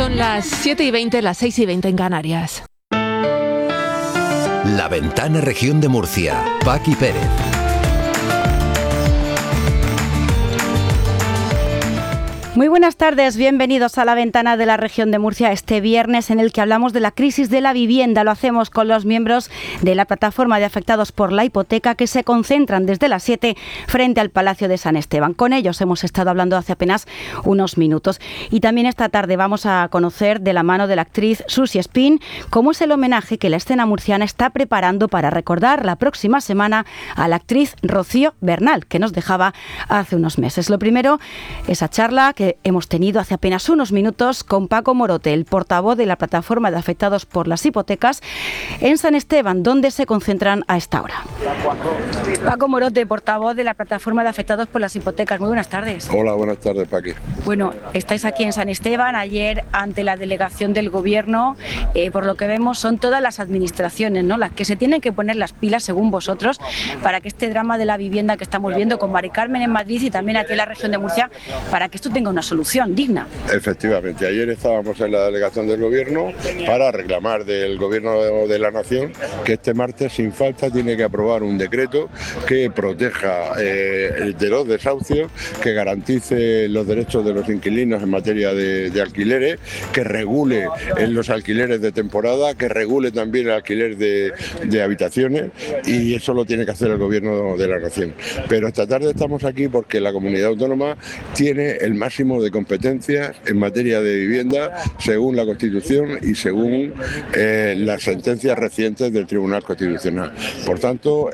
Son las 7:20, las 6:20 en Canarias. La Ventana Región de Murcia. Paqui Pérez. Muy buenas tardes, bienvenidos a La Ventana de la Región de Murcia, este viernes en el que hablamos de la crisis de la vivienda. Lo hacemos con los miembros de la plataforma de afectados por la hipoteca que se concentran desde las 7 frente al Palacio de San Esteban. Con ellos hemos estado hablando hace apenas unos minutos. Y también esta tarde vamos a conocer de la mano de la actriz Susi Espín cómo es el homenaje que la escena murciana está preparando para recordar la próxima semana a la actriz Rocío Bernal, que nos dejaba hace unos meses. Lo primero, esa charla que hemos tenido hace apenas unos minutos con Paco Morote, el portavoz de la plataforma de afectados por las hipotecas en San Esteban, donde se concentran a esta hora. Paco Morote, portavoz de la plataforma de afectados por las hipotecas. Muy buenas tardes. Hola, buenas tardes, Paqui. Bueno, estáis aquí en San Esteban, ayer ante la delegación del Gobierno, por lo que vemos son todas las administraciones, ¿no?, las que se tienen que poner las pilas, según vosotros, para que este drama de la vivienda que estamos viendo con Mari Carmen en Madrid y también aquí en la región de Murcia, para que esto tenga una solución digna. Efectivamente, ayer estábamos en la delegación del Gobierno para reclamar del Gobierno de la Nación que este martes sin falta tiene que aprobar un decreto que proteja de los desahucios, que garantice los derechos de los inquilinos en materia de alquileres, que regule en los alquileres de temporada, que regule también el alquiler de habitaciones, y eso lo tiene que hacer el Gobierno de la Nación. Pero esta tarde estamos aquí porque la comunidad autónoma tiene el máximo de competencias en materia de vivienda según la Constitución y según las sentencias recientes del Tribunal Constitucional. Por tanto,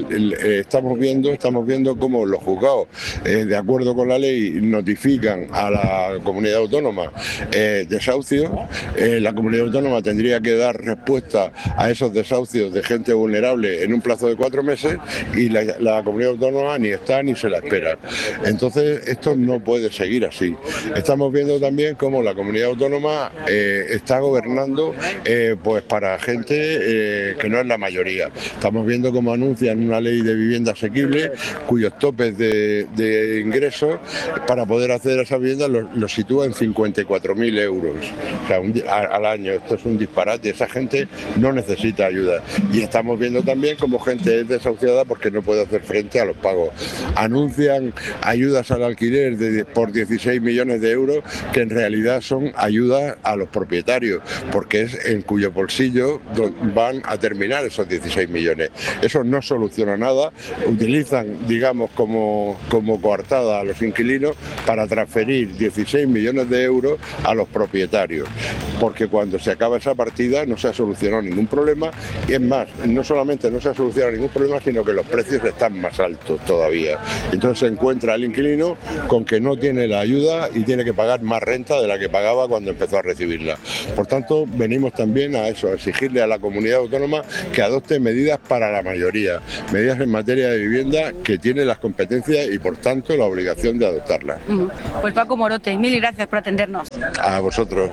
estamos viendo cómo los juzgados, de acuerdo con la ley, notifican a la comunidad autónoma desahucios. La comunidad autónoma tendría que dar respuesta a esos desahucios de gente vulnerable en un plazo de 4 meses y la comunidad autónoma ni está ni se la espera. Entonces, esto no puede seguir así. Estamos viendo también cómo la comunidad autónoma está gobernando pues para gente que no es la mayoría. Estamos viendo cómo anuncian una ley de vivienda asequible cuyos topes de ingresos para poder acceder a esa vivienda los sitúa en 54.000 euros, o sea, al año. Esto es un disparate, esa gente no necesita ayuda. Y estamos viendo también cómo gente es desahuciada porque no puede hacer frente a los pagos. Anuncian ayudas al alquiler por 16 millones de euros, que en realidad son ayudas a los propietarios, porque es en cuyo bolsillo van a terminar esos 16 millones. Eso no soluciona nada. Utilizan, digamos, como coartada a los inquilinos para transferir 16 millones de euros a los propietarios, porque cuando se acaba esa partida no se ha solucionado ningún problema, y es más, no solamente no se ha solucionado ningún problema, sino que los precios están más altos todavía. Entonces se encuentra el inquilino con que no tiene la ayuda y tiene que pagar más renta de la que pagaba cuando empezó a recibirla. Por tanto, venimos también a eso, a exigirle a la comunidad autónoma que adopte medidas para la mayoría, medidas en materia de vivienda que tiene las competencias y por tanto la obligación de adoptarlas. Pues Paco Morote, mil gracias por atendernos. A vosotros.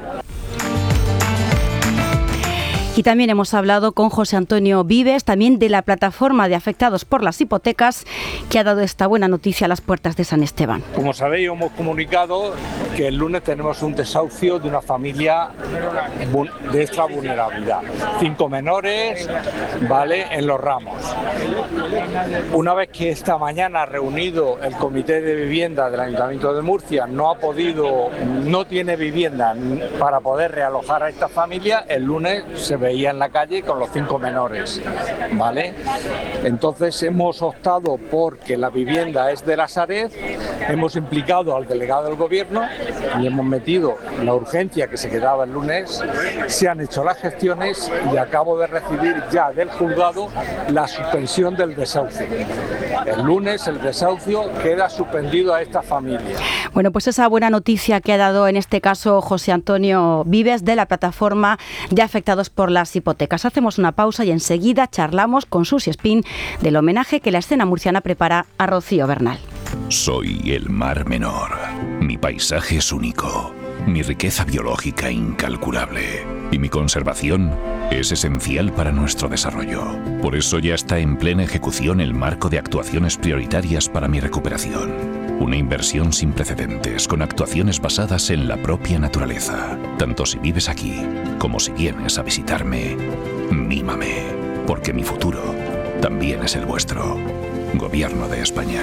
Y también hemos hablado con José Antonio Vives, también de la plataforma de afectados por las hipotecas, que ha dado esta buena noticia a las puertas de San Esteban. Como sabéis, hemos comunicado que el lunes tenemos un desahucio de una familia de extra vulnerabilidad. 5 menores, ¿vale?, en Los Ramos. Una vez que esta mañana reunido el Comité de Vivienda del Ayuntamiento de Murcia no tiene vivienda para poder realojar a esta familia, el lunes se veía en la calle con los 5 menores, ¿vale? Entonces hemos optado porque la vivienda es de la Sareb, hemos implicado al delegado del Gobierno y hemos metido la urgencia que se quedaba el lunes, se han hecho las gestiones y acabo de recibir ya del juzgado la suspensión del desahucio. El lunes el desahucio queda suspendido a esta familia. Bueno, pues esa buena noticia que ha dado en este caso José Antonio Vives de la plataforma de afectados por las hipotecas. Hacemos una pausa y enseguida charlamos con Susi Espín del homenaje que la escena murciana prepara a Rocío Bernal. Soy el Mar Menor. Mi paisaje es único, mi riqueza biológica incalculable y mi conservación es esencial para nuestro desarrollo. Por eso ya está en plena ejecución el marco de actuaciones prioritarias para mi recuperación. Una inversión sin precedentes, con actuaciones basadas en la propia naturaleza. Tanto si vives aquí, como si vienes a visitarme. Mímame, porque mi futuro también es el vuestro. Gobierno de España.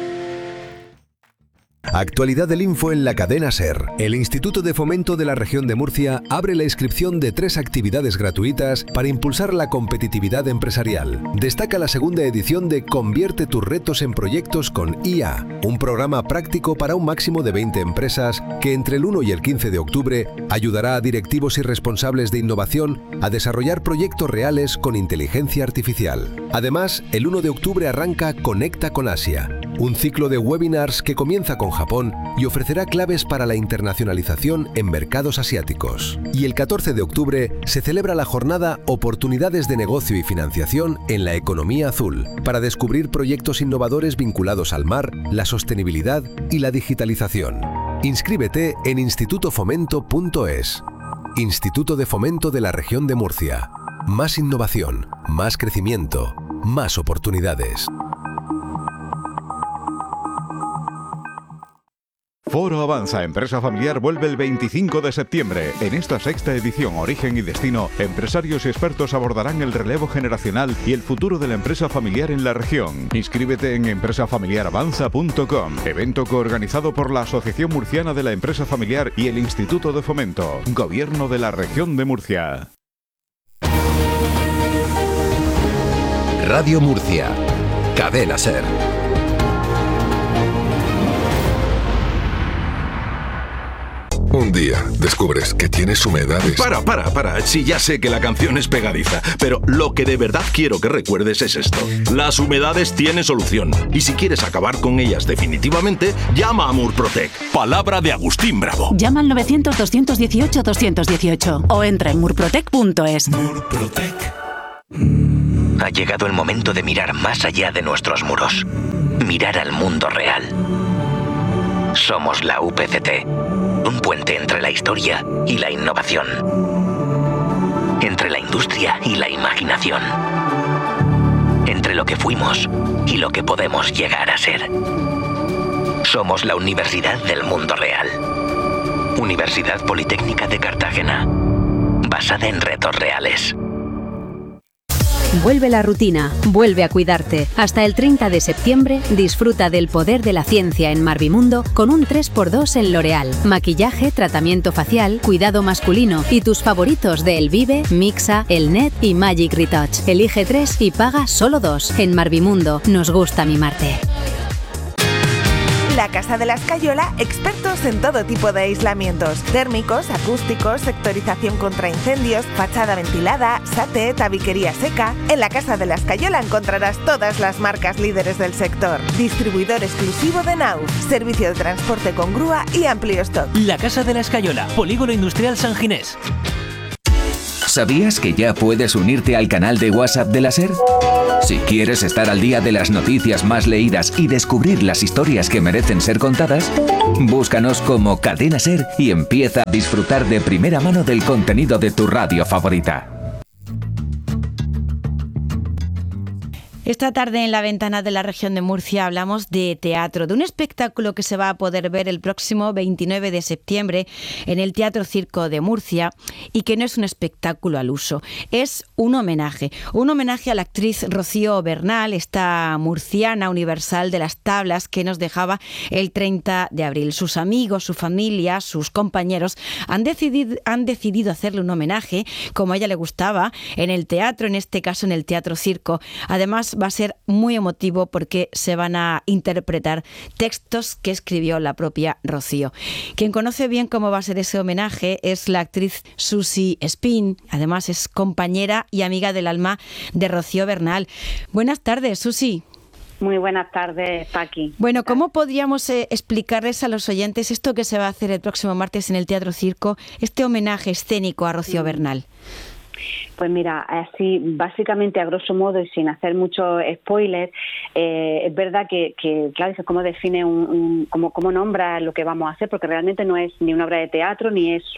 Actualidad del Info en la cadena SER. El Instituto de Fomento de la Región de Murcia abre la inscripción de 3 actividades gratuitas para impulsar la competitividad empresarial. Destaca la segunda edición de Convierte tus retos en proyectos con IA, un programa práctico para un máximo de 20 empresas que entre el 1 y el 15 de octubre ayudará a directivos y responsables de innovación a desarrollar proyectos reales con inteligencia artificial. Además, el 1 de octubre arranca Conecta con Asia, un ciclo de webinars que comienza con Japón y ofrecerá claves para la internacionalización en mercados asiáticos. Y el 14 de octubre se celebra la jornada Oportunidades de Negocio y Financiación en la Economía Azul, para descubrir proyectos innovadores vinculados al mar, la sostenibilidad y la digitalización. Inscríbete en institutofomento.es. Instituto de Fomento de la Región de Murcia. Más innovación, más crecimiento, más oportunidades. Foro Avanza Empresa Familiar vuelve el 25 de septiembre. En esta sexta edición Origen y Destino, empresarios y expertos abordarán el relevo generacional y el futuro de la empresa familiar en la región. Inscríbete en empresafamiliaravanza.com, evento coorganizado por la Asociación Murciana de la Empresa Familiar y el Instituto de Fomento, Gobierno de la Región de Murcia. Radio Murcia. Cadena SER. Un día descubres que tienes humedades. Para. Sí, ya sé que la canción es pegadiza, pero lo que de verdad quiero que recuerdes es esto. Las humedades tienen solución. Y si quieres acabar con ellas definitivamente, llama a Murprotec. Palabra de Agustín Bravo. Llama al 900-218-218 o entra en murprotec.es. Murprotec. Ha llegado el momento de mirar más allá de nuestros muros. Mirar al mundo real. Somos la UPCT. Un puente entre la historia y la innovación. Entre la industria y la imaginación. Entre lo que fuimos y lo que podemos llegar a ser. Somos la Universidad del Mundo Real. Universidad Politécnica de Cartagena. Basada en retos reales. Vuelve la rutina, vuelve a cuidarte. Hasta el 30 de septiembre disfruta del poder de la ciencia en Marvimundo con un 3x2 en L'Oréal. Maquillaje, tratamiento facial, cuidado masculino y tus favoritos de Elvive, Mixa, Elnet y Magic Retouch. Elige 3 y paga solo 2. En Marvimundo nos gusta mimarte. La Casa de la Escayola, expertos en todo tipo de aislamientos, térmicos, acústicos, sectorización contra incendios, fachada ventilada, SATE, tabiquería seca. En la Casa de la Escayola encontrarás todas las marcas líderes del sector. Distribuidor exclusivo de Naus, servicio de transporte con grúa y amplio stock. La Casa de la Escayola, Polígono Industrial San Ginés. ¿Sabías que ya puedes unirte al canal de WhatsApp de la SER? Si quieres estar al día de las noticias más leídas y descubrir las historias que merecen ser contadas, búscanos como Cadena SER y empieza a disfrutar de primera mano del contenido de tu radio favorita. Esta tarde en La Ventana de la Región de Murcia hablamos de teatro, de un espectáculo que se va a poder ver el próximo 29 de septiembre en el Teatro Circo de Murcia y que no es un espectáculo al uso, es un homenaje a la actriz Rocío Bernal, esta murciana universal de las tablas que nos dejaba el 30 de abril. Sus amigos, su familia, sus compañeros han decidido hacerle un homenaje, como a ella le gustaba, en el teatro, en este caso en el Teatro Circo. Además, va a ser muy emotivo porque se van a interpretar textos que escribió la propia Rocío. Quien conoce bien cómo va a ser ese homenaje es la actriz Susi Espín. Además es compañera y amiga del alma de Rocío Bernal. Buenas tardes, Susi. Muy buenas tardes, Paqui. Bueno, ¿cómo podríamos explicarles a los oyentes esto que se va a hacer el próximo martes en el Teatro Circo, este homenaje escénico a Rocío Bernal? Pues mira, así básicamente a grosso modo y sin hacer mucho spoiler, es verdad que claro, cómo define cómo nombra lo que vamos a hacer, porque realmente no es ni una obra de teatro ni es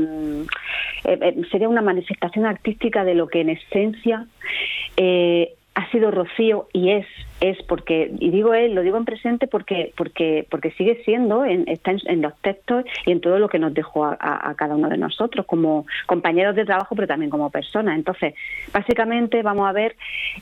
sería una manifestación artística de lo que en esencia ha sido Rocío y es porque, y digo él, lo digo en presente porque sigue siendo, está en los textos y en todo lo que nos dejó a cada uno de nosotros como compañeros de trabajo, pero también como personas. Entonces, básicamente vamos a ver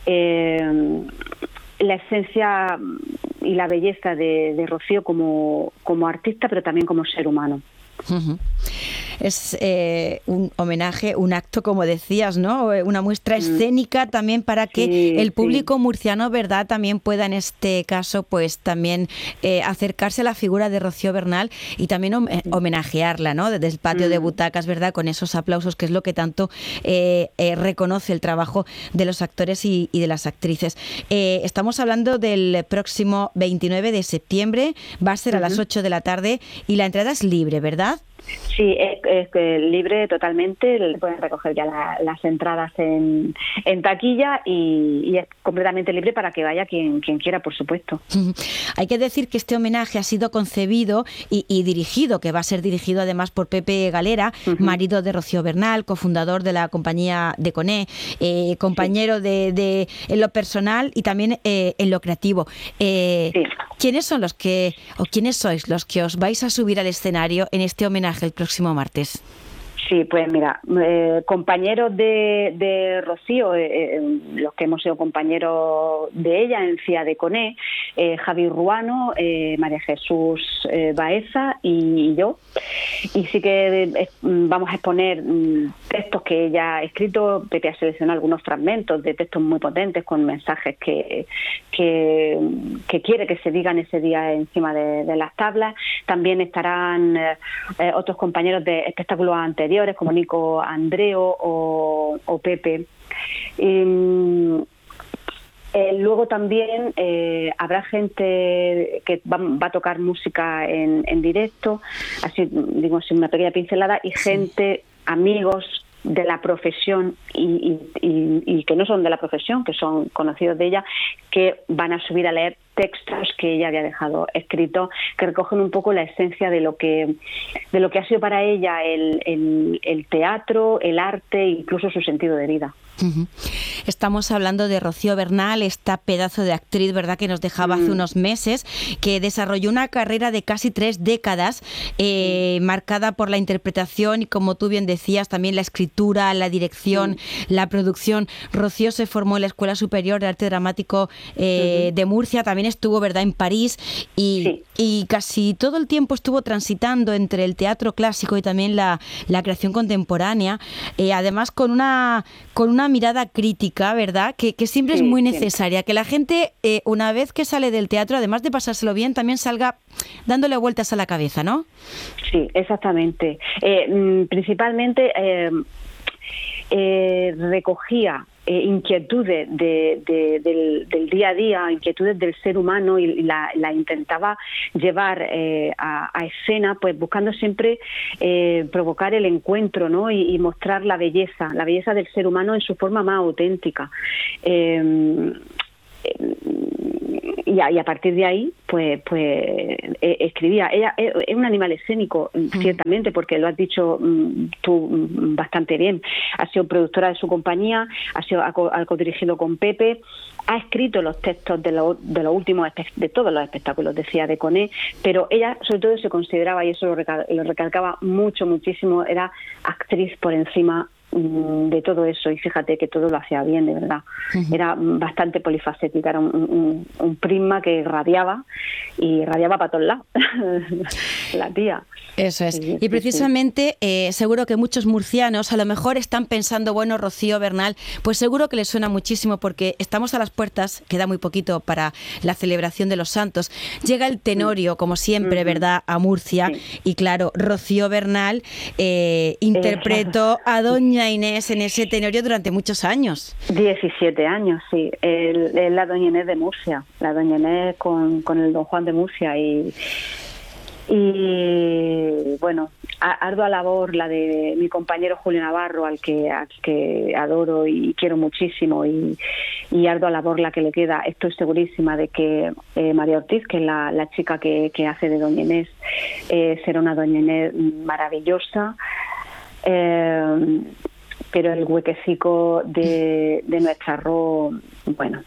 la esencia y la belleza de Rocío como artista, pero también como ser humano. Uh-huh. Es un homenaje, un acto, como decías, ¿no? Una muestra escénica también para que el público murciano, ¿verdad?, también pueda en este caso pues también acercarse a la figura de Rocío Bernal y también homenajearla, ¿no? Desde el patio de butacas, ¿verdad?, con esos aplausos, que es lo que tanto reconoce el trabajo de los actores y de las actrices. Estamos hablando del próximo 29 de septiembre, va a ser a las 8 de la tarde y la entrada es libre, ¿verdad? Sí, es libre totalmente, pueden recoger ya las entradas en taquilla y es completamente libre para que vaya quien quiera, por supuesto. Hay que decir que este homenaje ha sido concebido y dirigido, que va a ser dirigido además por Pepe Galera, marido de Rocío Bernal, cofundador de la compañía de Coné, compañero de en lo personal y también en lo creativo. ¿Quiénes son quiénes sois los que os vais a subir al escenario en este homenaje el próximo martes? Sí, pues mira, compañeros de Rocío, los que hemos sido compañeros de ella en CIA de Coné, Javi Ruano, María Jesús Baeza y yo. Y sí que vamos a exponer textos que ella ha escrito. Pepe ha seleccionado algunos fragmentos de textos muy potentes con mensajes que quiere que se digan ese día encima de las tablas. También estarán otros compañeros de espectáculos anteriores, como Nico Andreo o Pepe. Luego también habrá gente que va a tocar música en directo, así digo, sin una pequeña pincelada, y gente, amigos de la profesión y que no son de la profesión, que son conocidos de ella, que van a subir a leer textos que ella había dejado escritos, que recogen un poco la esencia de lo que ha sido para ella el teatro, el arte e incluso su sentido de vida. Estamos hablando de Rocío Bernal, esta pedazo de actriz, ¿verdad?, que nos dejaba hace unos meses, que desarrolló una carrera de casi 3 décadas, marcada por la interpretación y, como tú bien decías, también la escritura, la dirección, la producción. Rocío se formó en la Escuela Superior de Arte Dramático de Murcia, también estuvo, ¿verdad?, en París y casi todo el tiempo estuvo transitando entre el teatro clásico y también la creación contemporánea, además con una mirada crítica, ¿verdad?, que siempre es muy necesaria, que la gente una vez que sale del teatro, además de pasárselo bien, también salga dándole vueltas a la cabeza, ¿no? Sí, exactamente. Principalmente recogía inquietudes del día a día, inquietudes del ser humano y la intentaba llevar a escena, pues buscando siempre provocar el encuentro, ¿no? Y mostrar la belleza del ser humano en su forma más auténtica. Y a partir de ahí, pues escribía. Ella es un animal escénico, ciertamente, porque lo has dicho tú bastante bien. Ha sido productora de su compañía, ha codirigido con Pepe, ha escrito los textos de los últimos, de todos los espectáculos, decía, de Coné, pero ella sobre todo se consideraba, y eso lo recalcaba muchísimo, era actriz por encima de todo eso, y fíjate que todo lo hacía bien, de verdad. Era bastante polifacética, era un prisma que irradiaba para todos lados la tía. Eso es. Y precisamente seguro que muchos murcianos a lo mejor están pensando, bueno, Rocío Bernal, pues seguro que les suena muchísimo porque estamos a las puertas, queda muy poquito para la celebración de los santos. Llega el Tenorio, como siempre, ¿verdad?, a Murcia, y claro, Rocío Bernal interpretó a Doña Inés en ese Tenorio durante muchos años. 17 años, sí. Es la Doña Inés de Murcia, la Doña Inés con el Don Juan de Murcia y bueno, ardua labor la de mi compañero Julio Navarro, al que adoro y quiero muchísimo, y ardua labor la que le queda. Estoy segurísima de que María Ortiz, que es la chica que hace de Doña Inés, será una Doña Inés maravillosa. pero el huequecico de nuestro arroz, bueno,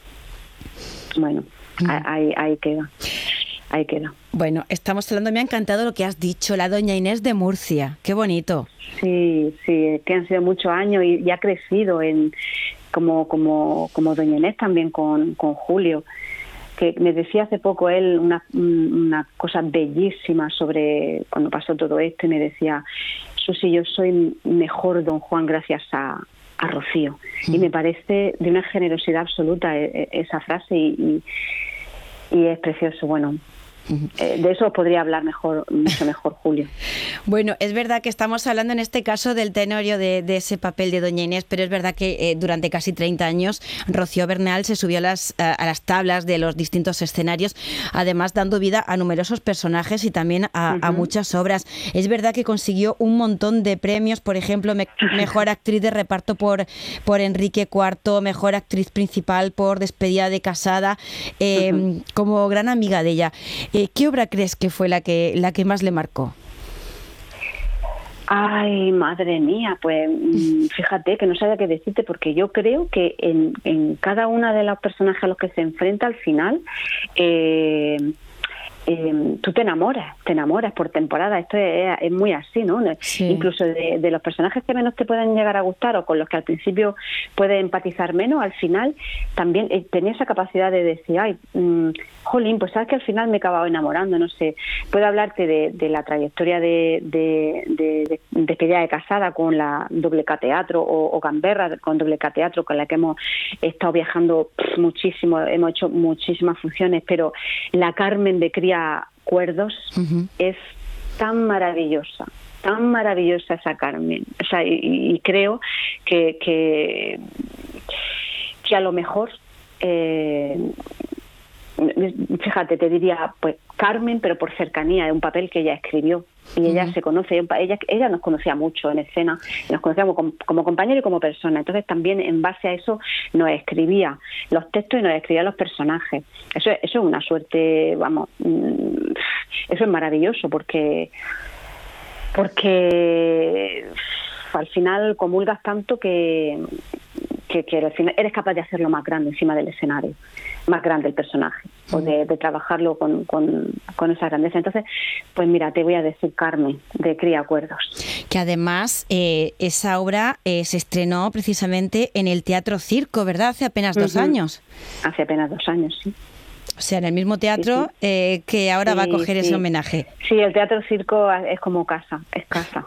ahí queda. Ahí queda. Bueno, estamos hablando, me ha encantado lo que has dicho, la doña Inés de Murcia. Qué bonito. Sí, que han sido muchos años y ha crecido como doña Inés también con Julio, que me decía hace poco él una cosa bellísima sobre cuando pasó todo esto, y me decía: Susi, yo soy mejor don Juan gracias a Rocío. Y me parece de una generosidad absoluta esa frase y es precioso. Bueno, de eso podría hablar mucho mejor Julio. Bueno, es verdad que estamos hablando en este caso del tenorio de ese papel de doña Inés, pero es verdad que durante casi 30 años Rocío Bernal se subió a las tablas de los distintos escenarios, además dando vida a numerosos personajes y también a muchas obras. Es verdad que consiguió un montón de premios, por ejemplo, mejor actriz de reparto por Enrique IV, mejor actriz principal por Despedida de casada, como gran amiga de ella. ¿Qué obra crees que fue la que más le marcó? Ay, madre mía, pues fíjate que no sabía qué decirte, porque yo creo que en cada una de los personajes a los que se enfrenta al final, tú te enamoras por temporada. Esto es muy así, ¿no? Sí. Incluso de los personajes que menos te pueden llegar a gustar o con los que al principio puedes empatizar menos, al final también tenía esa capacidad de decir: ay, jolín, pues sabes que al final me he acabado enamorando. No sé, puedo hablarte de la trayectoria de Despedida de casada con la WK Teatro, o Gamberra con WK Teatro, con la que hemos estado viajando muchísimo, hemos hecho muchísimas funciones, pero la Carmen de Cría Cuerdos es tan maravillosa esa Carmen. O sea, y creo que a lo mejor, fíjate, te diría pues Carmen, pero por cercanía, es un papel que ella escribió y ella se conoce, ella nos conocía mucho en escena, nos conocíamos como compañero y como persona. Entonces también en base a eso nos escribía los textos y nos escribía los personajes. Eso es una suerte, vamos, eso es maravilloso, porque al final comulgas tanto que al final eres capaz de hacerlo más grande encima del escenario, más grande el personaje, o de trabajarlo con esa grandeza. Entonces, pues mira, te voy a decir Carmen, de Cría Cuerdos. Que además esa obra se estrenó precisamente en el Teatro Circo, ¿verdad? Hace apenas 2 años. Hace apenas 2 años, sí. O sea, en el mismo teatro que ahora va a coger ese homenaje. Sí, el Teatro Circo es como casa, es casa.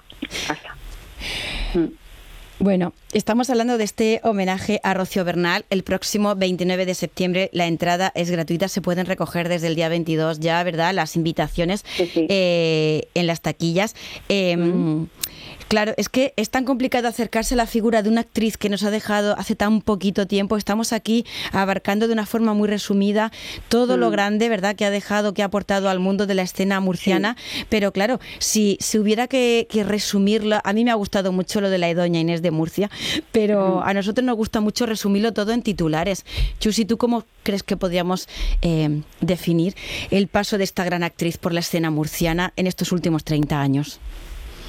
Bueno, estamos hablando de este homenaje a Rocío Bernal. El próximo 29 de septiembre la entrada es gratuita, se pueden recoger desde el día 22 ya, ¿verdad? Las invitaciones en las taquillas. Claro, es que es tan complicado acercarse a la figura de una actriz que nos ha dejado hace tan poquito tiempo. Estamos aquí abarcando de una forma muy resumida todo lo grande, ¿verdad?, que ha dejado, que ha aportado al mundo de la escena murciana. Pero claro, si hubiera que resumirlo, a mí me ha gustado mucho lo de la doña Inés de Murcia, pero a nosotros nos gusta mucho resumirlo todo en titulares. Chusi, ¿tú cómo crees que podríamos definir el paso de esta gran actriz por la escena murciana en estos últimos 30 años?